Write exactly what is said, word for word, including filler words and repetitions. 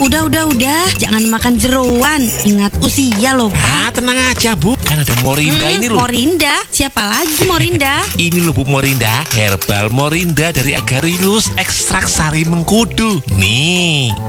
Udah, udah, udah. Jangan makan jeroan. Ingat usia loh, Pak. Ah, tenang aja, Bu. Kan ada Morinda Hmm, ini loh. Morinda? Siapa lagi Morinda? Ini loh Bu Morinda, herbal Morinda dari Agarylus, ekstrak sari mengkudu. Nih.